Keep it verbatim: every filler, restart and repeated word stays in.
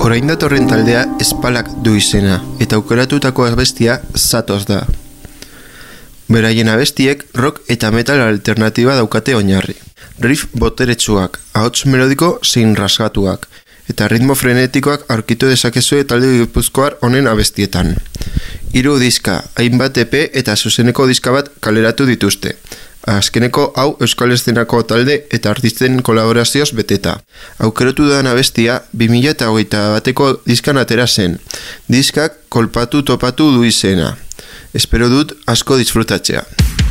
Orain datorren taldea Espalak du izena, eta aukeratutako abestia Zatoz da. Beraien abestiek rock eta metal alternatiba daukate oinarri. Riff boteretsuak, ahots melodiko zein rasgatuak, eta ritmo frenetikoak aurkitu dezakezue talde gipuzkoar honen abestietan. Hiru diska, hainbat E P eta zuzeneko diska bat kaleratu dituzte. Azkeneko hau euskal eszenako talde eta artisten kolaborazioz beteta. Aukeratu dudan abestia bi mila hogeita bateko diskan atera zen. Diskak kolpatu topatu du izena. Espero dut asko disfrutatzea.